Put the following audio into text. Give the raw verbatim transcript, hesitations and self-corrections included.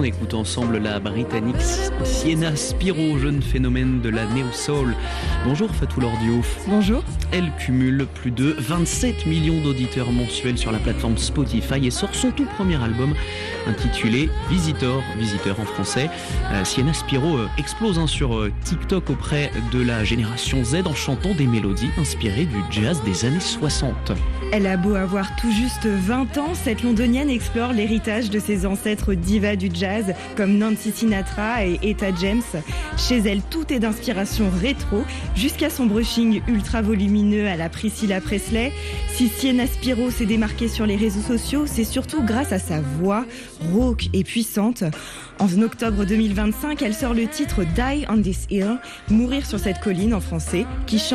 écoute ensemble la britannique Sienna Spiro, jeune phénomène de la néo-soul. Bonjour Fatou Lor Diouf. Bonjour. Elle cumule plus de vingt-sept millions d'auditeurs mensuels sur la plateforme Spotify et sort son tout premier album intitulé Visitor, Visiteur en français. Euh, Sienna Spiro euh, explose hein, sur euh, TikTok auprès de la génération Z en chantant des mélodies inspirées du jazz des années soixante. Elle a beau avoir tout juste vingt ans, cette londonienne explore l'héritage de ses ancêtres divas du jazz comme Nancy Sinatra et Etta James. Chez elle, tout est d'inspiration rétro, jusqu'à son brushing ultra volumineux à la Priscilla Presley. Si Sienna Spiro s'est démarquée sur les réseaux sociaux, c'est surtout grâce à sa voix rauque et puissante. En octobre deux mille vingt-cinq, elle sort le titre Die on this hill, mourir sur cette colline en français, qui chante